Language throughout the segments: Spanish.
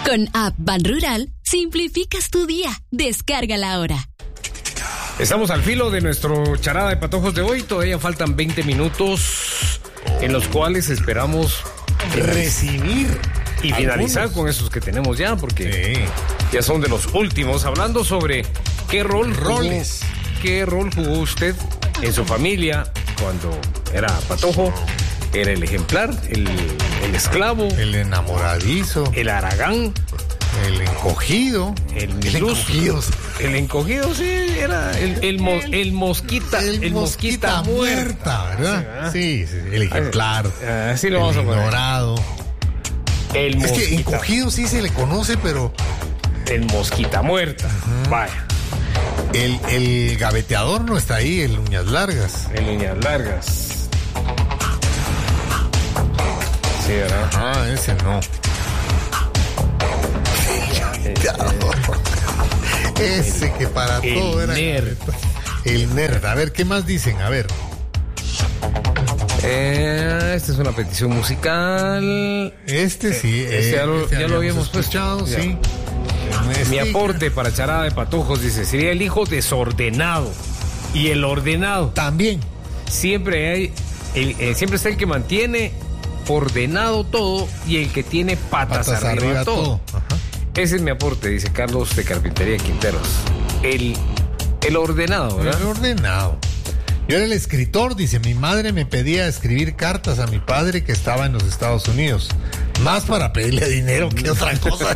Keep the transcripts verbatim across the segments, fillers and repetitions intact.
Con App Ban Rural, simplificas tu día. Descárgala ahora. Estamos al filo de nuestro charada de patojos de hoy. Todavía faltan veinte minutos en los cuales esperamos recibir y finalizar algunos. con esos que tenemos ya, porque Sí. ya son de los últimos. Hablando sobre qué rol Roles. jugó, qué rol jugó usted en su familia cuando era patojo. Era el ejemplar, el, el esclavo, El enamoradizo, el aragán, el encogido. el El miluso. encogido. El encogido, sí, era el, el, mo- el mosquita, el, El mosquita, muerta. muerta, ¿verdad? Sí, sí, el ejemplar. Así lo el vamos a poner. ignorado. El Es que mosquita, encogido sí se le conoce, pero el mosquita muerta. Vaya, el, el gaveteador no está ahí, el uñas largas. el uñas largas. Sí, ¿verdad? Ah, ese no. Ese que para El todo era nerd. el nerd. A ver, ¿qué más dicen? A ver. Eh, esta es una petición musical. Este sí, Este ya lo- este ya lo habíamos escuchado, puesto. sí. Mi Este- aporte para charada de patojos, dice, sería el hijo desordenado. Y el ordenado. También. Siempre hay, el, eh, siempre está el que mantiene ordenado todo y el que tiene patas, Patas arriba, arriba todo. todo. Ajá. Ese es mi aporte, dice Carlos de Carpintería Quinteros. El, el ordenado, El ¿verdad? ordenado. Yo era el escritor, dice, mi madre me pedía escribir cartas a mi padre que estaba en los Estados Unidos. Más para pedirle dinero que otra cosa.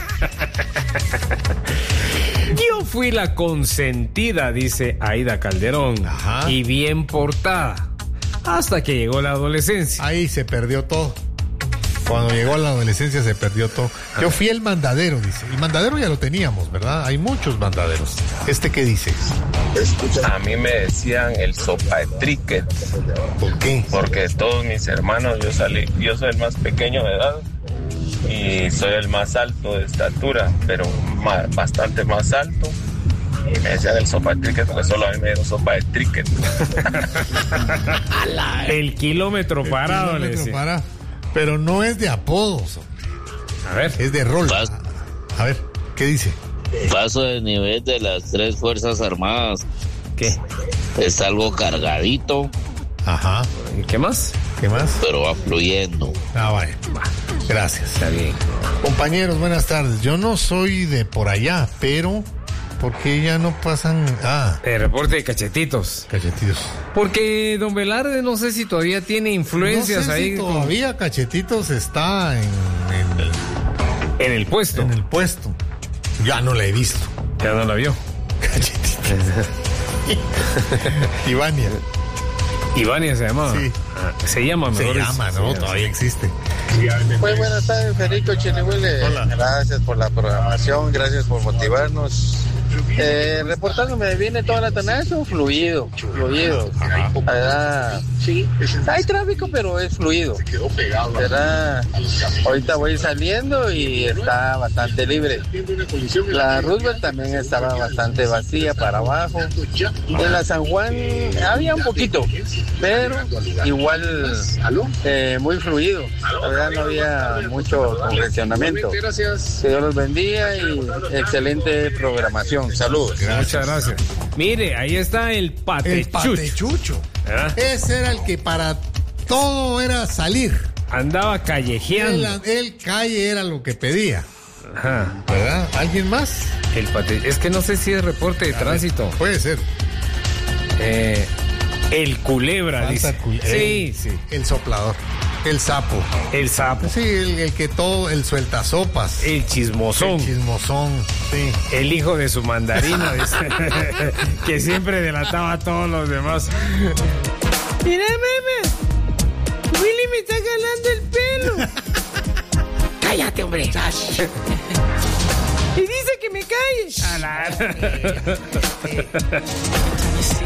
Yo fui la consentida, dice Aida Calderón. Ajá. Y bien portada. Hasta que llegó la adolescencia. Ahí se perdió todo. Cuando llegó a la adolescencia se perdió todo. Yo fui el mandadero, dice. El mandadero ya lo teníamos, ¿verdad? Hay muchos mandaderos. ¿Este qué dice? A mí me decían el sopa de trique, ¿Por qué? porque todos mis hermanos, yo salí, yo soy el más pequeño de edad y soy el más alto de estatura, pero ma- bastante más alto. Y me decían el sopa de trique porque solo a mí me dieron sopa de trique. El kilómetro parado, le Kilómetro decía. para. Pero no es de apodos, hombre. A ver. Es de rol. Vas- A ver, ¿qué dice? Paso de nivel de las tres Fuerzas Armadas. ¿Qué? Es algo cargadito, Ajá. ¿Y qué más? ¿Qué más? pero va fluyendo. Ah, vale. Gracias. Está bien. Compañeros, buenas tardes. Yo no soy de por allá, pero ¿por qué ya no pasan? Ah, El reporte de cachetitos. cachetitos. Porque don Velarde no sé si todavía tiene influencias no sé ahí si con- todavía Cachetitos está en, en el, en el puesto. en el puesto. Ya no la he visto. Ya no la vio. Cachetitos. Ivania. Ivania se llamaba. Sí. Ah, se llama, Se mejor dicho. llama, ¿no? Sí, Todavía existe. Muy buenas tardes, Federico Chinihuile. Hola. Gracias por la programación, gracias por motivarnos. Eh, reportándome, viene toda la Tanazo, fluido, fluido. La verdad, sí, hay tráfico, pero es fluido. ¿Verdad? Ahorita voy saliendo y está bastante libre. La Roosevelt también estaba bastante vacía para abajo. En la San Juan había un poquito, pero igual eh, muy fluido. La verdad no había mucho congestionamiento. Que Dios los bendiga y excelente programación. Saludos. Muchas gracias. Mire, ahí está el El patechucho. patechucho. ¿Ah? Ese era el que para todo era salir. Andaba El, callejeando. el calle era lo que pedía. Ajá. ¿Verdad? ¿Alguien más? El pate... Es que no sé si es reporte de tránsito. Puede ser. Eh, el culebra, Falta dice. cul- Sí, el- sí. El soplador. El sapo. El sapo. Sí, el, el que todo, el sueltasopas. El chismosón. El chismosón. Sí. El hijo de su mandarina, dice. Que siempre delataba a todos los demás. Mira, meme. Willy me está jalando el pelo. Cállate, hombre. Y dice que me calles. A la-